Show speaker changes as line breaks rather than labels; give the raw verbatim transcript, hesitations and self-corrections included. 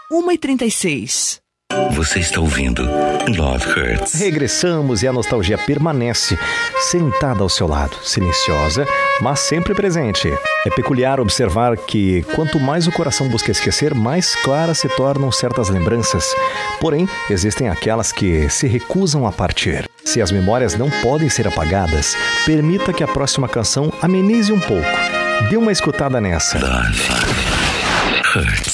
uma e trinta e seis.
Você está ouvindo Love Hurts.
Regressamos e a nostalgia permanece sentada ao seu lado, silenciosa, mas sempre presente. É peculiar observar que quanto mais o coração busca esquecer, mais claras se tornam certas lembranças. Porém, existem aquelas que se recusam a partir. Se as memórias não podem ser apagadas, permita que a próxima canção amenize um pouco. Dê uma escutada nessa.
Love Hurts.